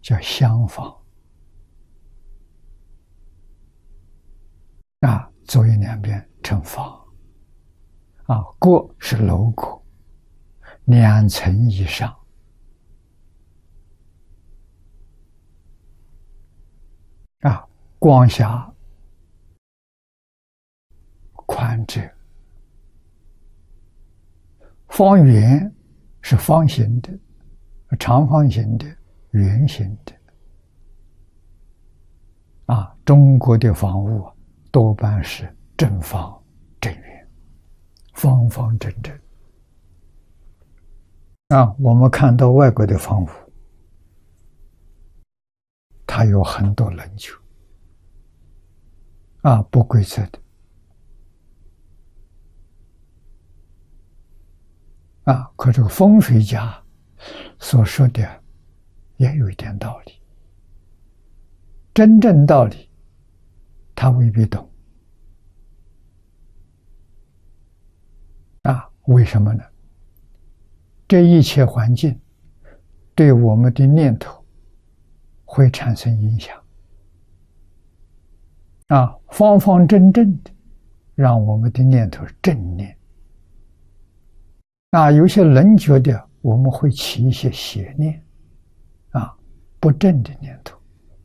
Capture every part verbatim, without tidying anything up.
叫厢房啊，左右两边成房啊，阁是楼阁，两层以上啊，光狭宽窄，方圆是方形的、长方形的、圆形的啊。中国的房屋多半是正方正圆，方方正正啊。我们看到外国的房屋，它有很多棱角啊，不规则的啊。可这个风水家所说的也有一点道理，真正道理他未必懂啊。为什么呢？这一切环境对我们的念头会产生影响啊，方方正正的让我们的念头正念啊，有些棱角的我们会起一些邪念啊，不正的念头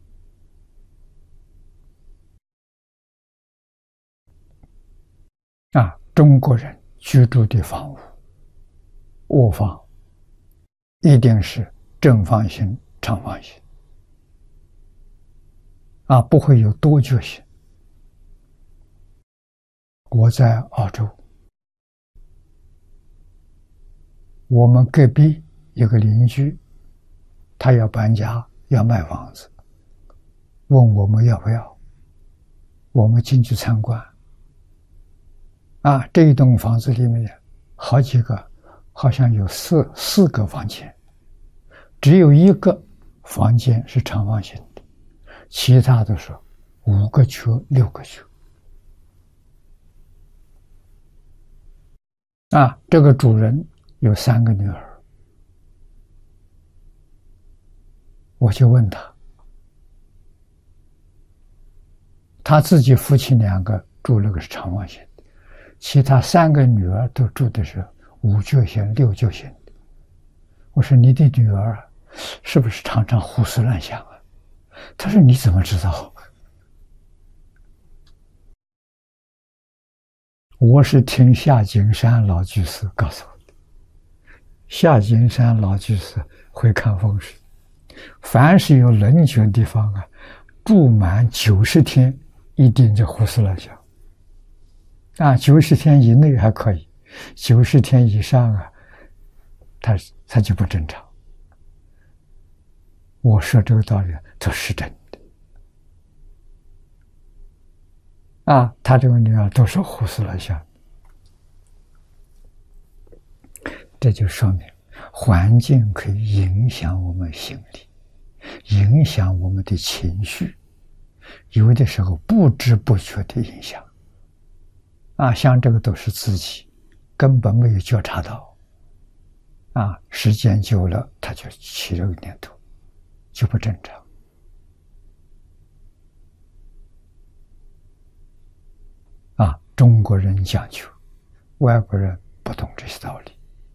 啊。中国人居住的房屋卧房一定是正方形、长方形啊，不会有多角形。我在澳洲，我们隔壁有个邻居，他要搬家，要卖房子，问我们要不要，我们进去参观啊。这一栋房子里面好几个，好像有四四个房间，只有一个房间是长方形的，其他都是五个角、六个角啊。这个主人有三个女儿，我就问他，他自己夫妻两个住那个是长方形的，其他三个女儿都住的是五角形、六角形的。我说你的女儿是不是常常胡思乱想啊？他说你怎么知道？我是听夏景山老居士告诉我的。夏景山老居士会看风水，凡是有棱角的地方啊，住满九十天一定就胡思乱想啊。九十天以内还可以，九十天以上啊，他他就不正常。我说这个道理，这是真的啊。他这个女儿都是胡思乱想，这就说明环境可以影响我们心理，影响我们的情绪，有的时候不知不觉的影响啊。像这个都是自己根本没有觉察到啊，时间久了他就起这个念头，就不正常啊。中国人讲究，外国人不懂这些道理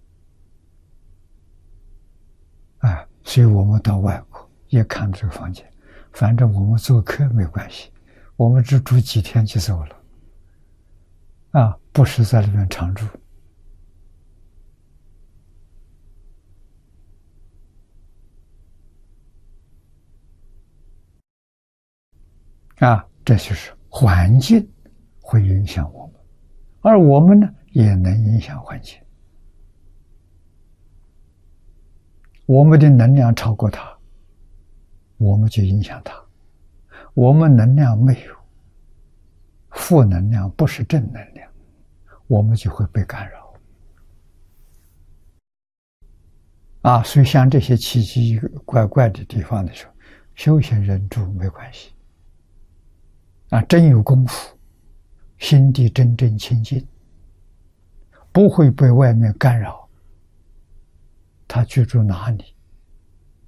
啊。所以我们到外国也看这个房间，反正我们做客没关系，我们只住几天就走了啊，不是在里面常住啊。这就是环境会影响我们，而我们呢也能影响环境。我们的能量超过它，我们就影响它；我们能量没有，负能量不是正能量，我们就会被干扰啊。所以像这些奇奇怪怪的地方的时候，修行人住没关系啊，真有功夫，心地真正清净，不会被外面干扰。他居住哪里，